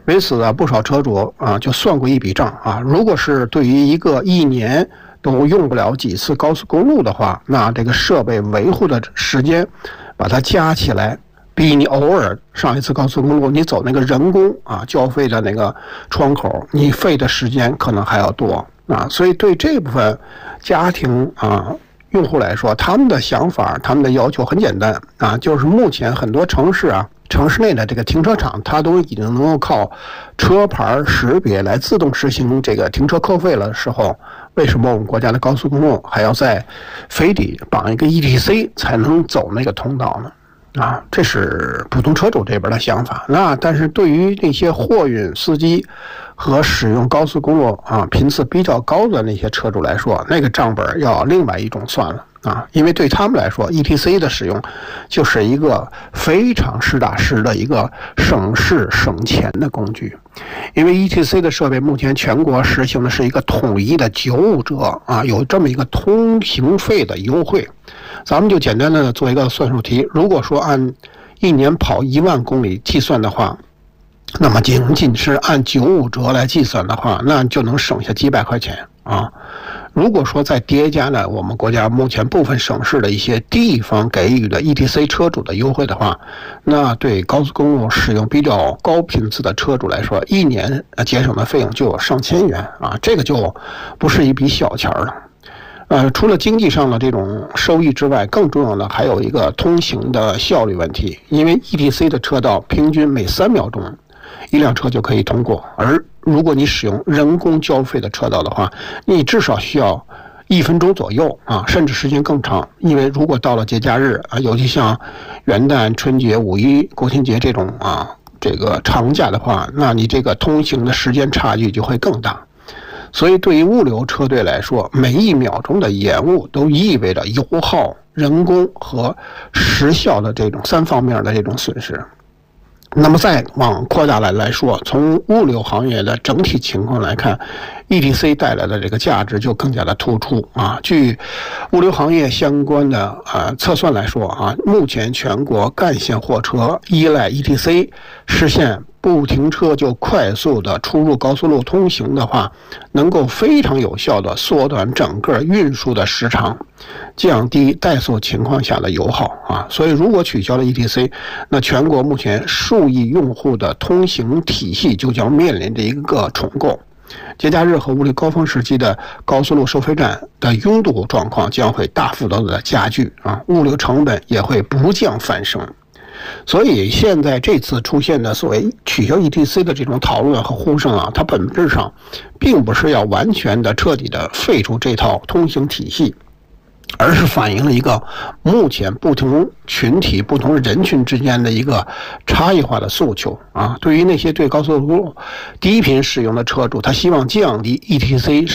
为此啊，不少车主啊就算过一笔账啊，如果是对于一个一年都用不了几次高速公路的话，那这个设备维护的时间，把它加起来，比你偶尔上一次高速公路你走那个人工啊交费的那个窗口，你费的时间可能还要多啊。所以对这部分家庭啊用户来说，他们的想法、他们的要求很简单啊，就是目前很多城市啊。城市内的这个停车场，它都已经能够靠车牌识别来自动实行这个停车扣费了的时候，为什么我们国家的高速公路还要在非得绑一个 ETC 才能走那个通道呢？啊，这是普通车主这边的想法。那但是对于那些货运司机和使用高速公路啊频次比较高的那些车主来说，那个账本要另外一种算了。啊，因为对他们来说 ，ETC 的使用就是一个非常实打实的一个省事省钱的工具。因为 ETC 的设备目前全国实行的是一个统一的95折啊，有这么一个通行费的优惠。咱们就简单的做一个算术题，如果说按一年跑1万公里计算的话，那么仅仅是按95折来计算的话，那就能省下几百块钱啊。如果说再叠加呢，我们国家目前部分省市的一些地方给予的 ETC 车主的优惠的话，那对高速公路使用比较高频次的车主来说，一年节省的费用就有上千元啊，这个就不是一笔小钱了。除了经济上的这种收益之外，更重要的还有一个通行的效率问题，因为 ETC 的车道平均每3秒钟一辆车就可以通过，而如果你使用人工交费的车道的话，你至少需要1分钟左右啊，甚至时间更长。因为如果到了节假日啊，尤其像元旦、春节、五一、国庆节这种啊这个长假的话，那你这个通行的时间差距就会更大。所以对于物流车队来说，每1秒钟的延误都意味着油耗、人工和时效的这种3方面的这种损失。那么再往扩大来说，从物流行业的整体情况来看 ，ETC 带来的这个价值就更加的突出啊。据物流行业相关的测算来说啊，目前全国干线货车依赖 ETC 实现不停车就快速的出入高速路通行的话，能够非常有效的缩短整个运输的时长，降低怠速情况下的油耗啊。所以如果取消了 ETC， 那全国目前数亿用户的通行体系就将面临着一个重构。节假日和物流高峰时期的高速路收费站的拥堵状况将会大幅度的加剧啊，物流成本也会不降反升。所以现在这次出现的所谓取消 ETC 的这种讨论和呼声啊，它本质上并不是要完全的彻底的废除这套通行体系，而是反映了一个目前不同群体、不同人群之间的一个差异化的诉求啊。对于那些对高速公路低频使用的车主，他希望降低 ETC